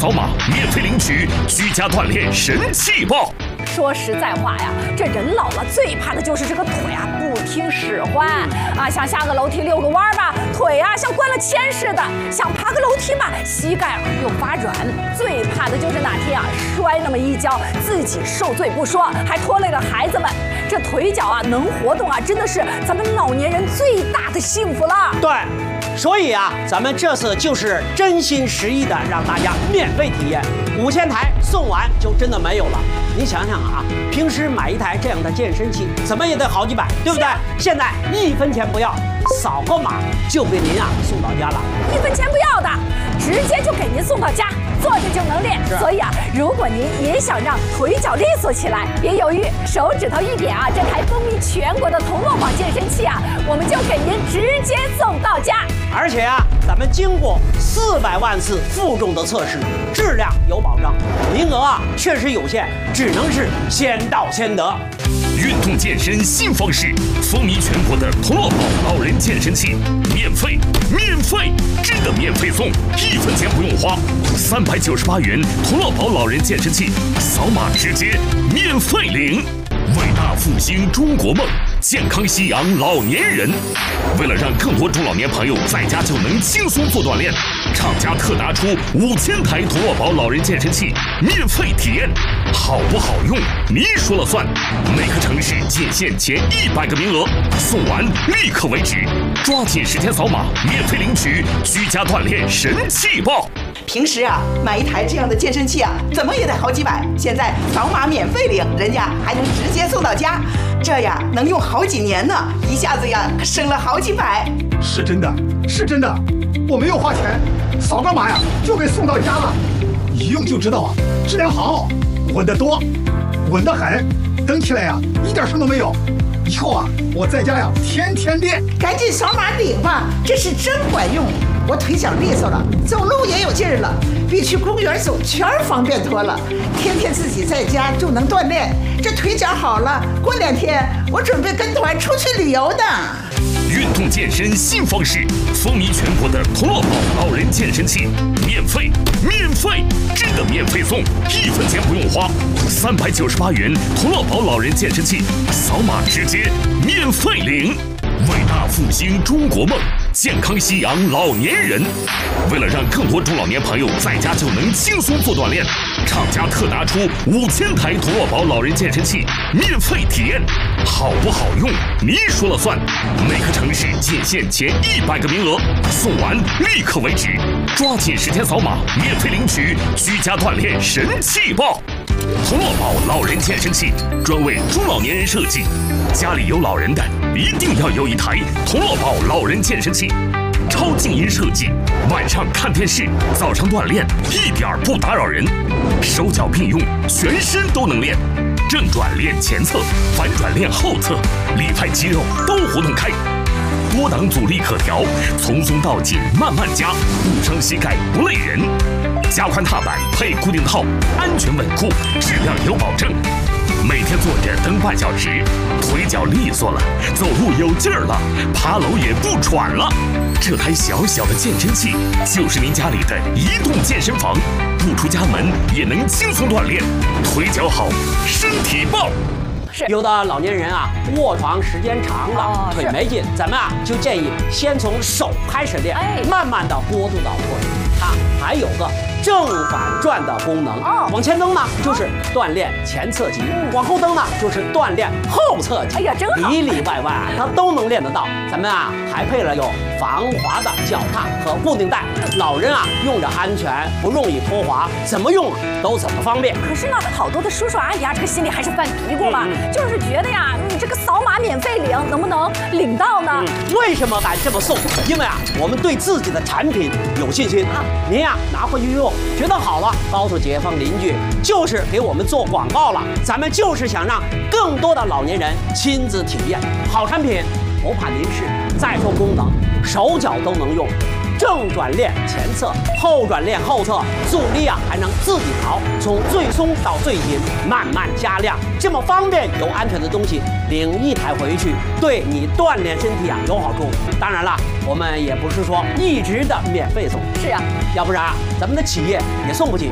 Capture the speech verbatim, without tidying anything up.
扫码免费领取居家锻炼神器报。 说实在话呀，这人老了最怕的就是这个腿啊不听使唤啊，想下个楼梯遛个弯吧，腿啊像灌了铅似的；想爬个楼梯吧，膝盖又发软。最怕的就是哪天啊摔那么一跤，自己受罪不说，还拖累了孩子们。这腿脚啊能活动啊，真的是咱们老年人最大的幸福了。 对。所以啊，咱们这次就是真心实意的让大家免费体验，五千台送完就真的没有了。你想想啊，平时买一台这样的健身器，怎么也得好几百，对不对？现在一分钱不要，扫个码就给您啊送到家了。 一分钱不要的，直接就给您送到家，坐着就能练。所以啊，如果您也想让腿脚利索起来，别犹豫，手指头一点啊，这台风靡全国的同乐宝健身器啊，我们就给您直接送到家。 而且啊，咱们经过四百万次负重的测试，质量有保障，名额啊确实有限，只能是先到先得。 运动健身新方式，风靡全国的同乐宝老人健身器，免费，免费，真的免费送，一分钱不用花，三百九十八元同乐宝老人健身器，扫码直接免费领。伟大复兴中国梦，健康夕阳老年人。为了让更多中老年朋友在家就能轻松做锻炼，厂家特拿出五千台同乐宝老人健身器免费体验，好不好用你说了算。每个城市仅限前一百个名额，送完立刻为止，抓紧时间扫码免费领取居家锻炼神器报。 平时啊，买一台这样的健身器啊，怎么也得好几百。现在扫码免费领，人家还能直接送到家，这呀能用好几年呢，一下子呀省了好几百。 是真的，是真的，我没有花钱，扫个码呀就给送到家了，一用就知道啊，质量好，稳得多，稳得很，蹬起来呀一点声都没有。以后啊，我在家呀天天练。 赶紧扫码领吧，这是真管用。我腿脚利索了，走路也有劲儿了，比去公园走圈方便多了。天天自己在家就能锻炼，这腿脚好了，过两天我准备跟团出去旅游的。 运动健身新方式，风靡全国的同乐宝老人健身器，免费，免费，真的免费送，一分钱不用花，三百九十八元同乐宝老人健身器，扫码直接免费领。伟大复兴中国梦，健康夕阳老年人。为了让更多中老年朋友在家就能轻松做锻炼，厂家特拿出五千台同乐宝老人健身器免费体验，好不好用你说了算。每个城市仅限前一百个名额，送完立刻为止，抓紧时间扫码免费领取居家锻炼神器报。同乐宝老人健身器专为中老年人设计，家里有老人的一定要有一台同乐宝老人健身器，超静音设计，晚上看电视，早上锻炼一点不打扰人，手脚并用，全身都能练，正转练前侧，反转练后侧，里派肌肉都活动开，多档阻力可调，从松到紧慢慢加，不伤膝盖不累人。加宽踏板配固定套，安全稳固，质量有保证。每天坐着蹬半小时，腿脚利索了，走路有劲儿了，爬楼也不喘了。这台小小的健身器就是您家里的移动健身房，不出家门也能轻松锻炼，腿脚好，身体棒。 有的老年人啊，卧床时间长了，哦、腿没劲，咱们啊就建议先从手开始练，哎、慢慢的过渡到腿。它还有个正反转的功能，哦、往前蹬呢就是锻炼前侧肌，嗯、往后蹬呢就是锻炼后侧肌。哎呀，真好！里里外外啊，它都能练得到。咱们啊还配了有防滑的脚踏和固定带，老人啊用着安全，不容易脱滑，怎么用都怎么方便。 可是呢，好多的叔叔阿姨啊，这个心里还是犯嘀咕嘛，嗯、就是觉得呀，你这个扫码免费领，能不能领到呢？嗯、 为什么敢这么送？因为啊，我们对自己的产品有信心。啊、您呀、啊、拿回去用，觉得好了，告诉街坊邻居，就是给我们做广告了。咱们就是想让更多的老年人亲自体验好产品，不怕您是。再说功能，手脚都能用。正转练前侧，后转练后侧，阻力啊还能自己调，从最松到最紧，慢慢加量，这么方便又安全的东西，领一台回去，对你锻炼身体啊有好处。当然了，我们也不是说一直的免费送， 是啊， 要不然咱们的企业也送不起。